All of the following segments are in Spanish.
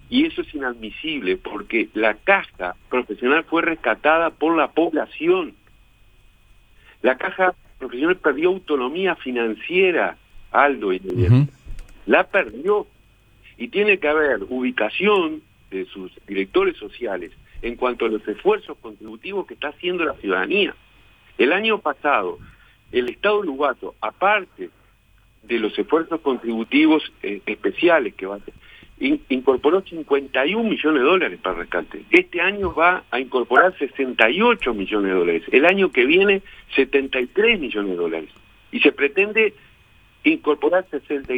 Y eso es inadmisible porque la caja profesional fue rescatada por la población. La caja profesional perdió autonomía financiera, Aldo y Miguel. La perdió. Y tiene que haber ubicación de sus directores sociales en cuanto a los esfuerzos contributivos que está haciendo la ciudadanía. El año pasado, el Estado uruguayo, aparte de los esfuerzos contributivos especiales que va a hacer, incorporó 51 millones de dólares para el rescate. Este año va a incorporar 68 millones de dólares. El año que viene, 73 millones de dólares. Y se pretende incorporar 60,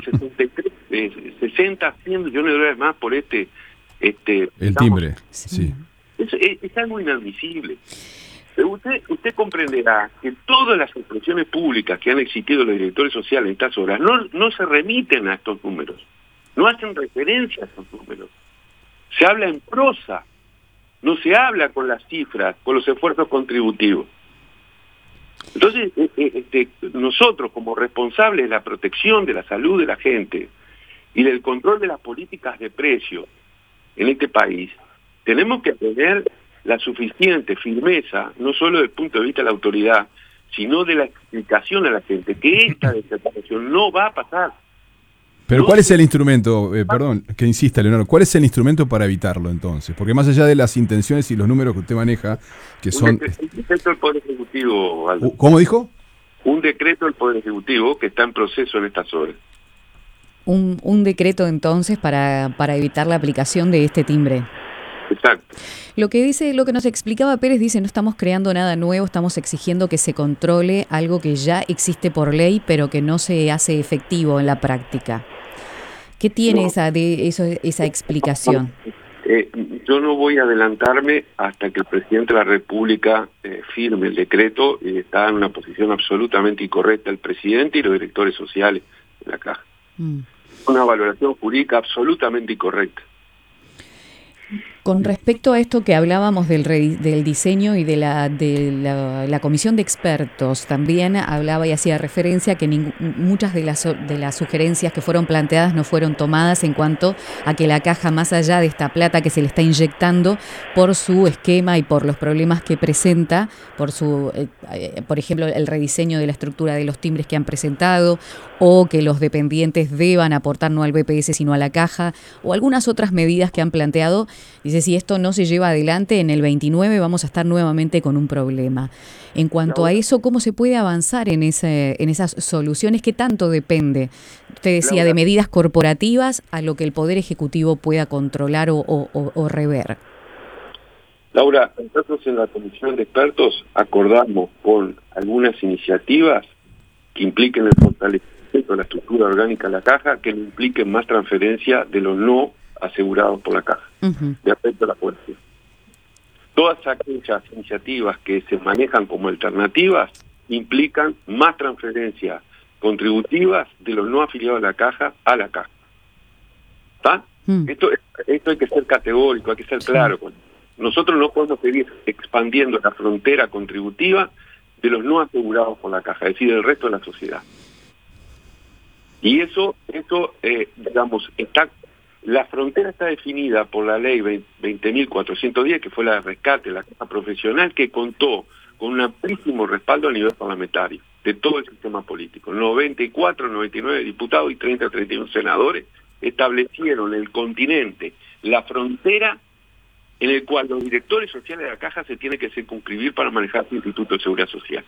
100 millones de dólares más por el timbre, sí. Es algo inadmisible. Usted comprenderá que todas las expresiones públicas que han existido los directores sociales en estas horas no se remiten a estos números, no hacen referencia a estos números. Se habla en prosa, no se habla con las cifras, con los esfuerzos contributivos. Entonces, nosotros como responsables de la protección de la salud de la gente y del control de las políticas de precio en este país, tenemos que tener la suficiente firmeza, no solo desde el punto de vista de la autoridad, sino de la explicación a la gente, que esta desatención no va a pasar. Pero ¿cuál es el instrumento, perdón, que insista Leonardo, cuál es el instrumento para evitarlo entonces? Porque más allá de las intenciones y los números que usted maneja, que son... Un decreto del Poder Ejecutivo, Aldo. ¿Cómo dijo? Un decreto del Poder Ejecutivo que está en proceso en estas horas. Un decreto entonces para evitar la aplicación de este timbre. Exacto. Lo que nos explicaba Pérez, dice, no estamos creando nada nuevo, estamos exigiendo que se controle algo que ya existe por ley, pero que no se hace efectivo en la práctica. ¿Qué tiene esa explicación? Yo no voy a adelantarme hasta que el presidente de la República firme el decreto. Está en una posición absolutamente incorrecta el presidente y los directores sociales de la Caja. Una valoración jurídica absolutamente incorrecta. Con respecto a esto que hablábamos del diseño y de la comisión de expertos, también hablaba y hacía referencia que muchas de las sugerencias que fueron planteadas no fueron tomadas en cuanto a que la Caja, más allá de esta plata que se le está inyectando por su esquema y por los problemas que presenta, por ejemplo, el rediseño de la estructura de los timbres que han presentado, o que los dependientes deban aportar no al BPS sino a la Caja, o algunas otras medidas que han planteado. Dice, si esto no se lleva adelante, en el 29 vamos a estar nuevamente con un problema. En cuanto a eso, ¿cómo se puede avanzar en esas soluciones? ¿Qué tanto depende? Usted decía, de medidas corporativas a lo que el Poder Ejecutivo pueda controlar o rever. Laura, nosotros en la comisión de expertos acordamos con algunas iniciativas que impliquen el fortalecimiento de la estructura orgánica de la Caja, que no impliquen más transferencia de los no asegurados por la Caja, de afecto a la población. Todas aquellas iniciativas que se manejan como alternativas implican más transferencias contributivas de los no afiliados a la Caja. ¿Está? Esto hay que ser categórico, hay que ser claro. Nosotros no podemos seguir expandiendo la frontera contributiva de los no asegurados por la Caja, es decir, del resto de la sociedad. Y eso digamos, la frontera está definida por la ley 20.410, que fue la de rescate de la Caja Profesional, que contó con un amplísimo respaldo a nivel parlamentario de todo el sistema político. 94, 99 diputados y 30, 31 senadores establecieron el continente, la frontera en el cual los directores sociales de la Caja se tienen que circunscribir para manejar su Instituto de Seguridad Social.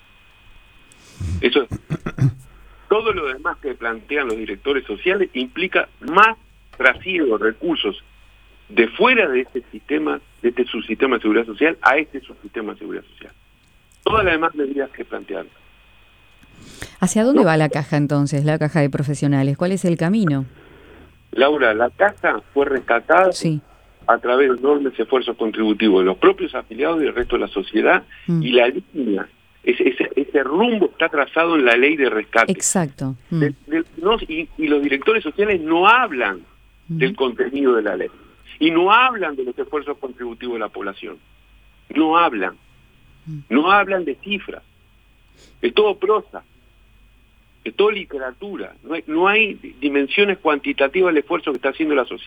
Eso, todo lo demás que plantean los directores sociales implica más trasiego de recursos de fuera de este sistema, de este subsistema de seguridad social, a este subsistema de seguridad social. Todas las demás medidas que plantean. ¿Hacia dónde va la Caja entonces, la Caja de Profesionales? ¿Cuál es el camino? Laura, la Caja fue rescatada a través de enormes esfuerzos contributivos de los propios afiliados y del resto de la sociedad, y la línea, ese rumbo está trazado en la ley de rescate. Exacto. Y los directores sociales no hablan del contenido de la ley, y no hablan de los esfuerzos contributivos de la población. No hablan de cifras. Es todo prosa, es todo literatura. No hay dimensiones cuantitativas del esfuerzo que está haciendo la sociedad.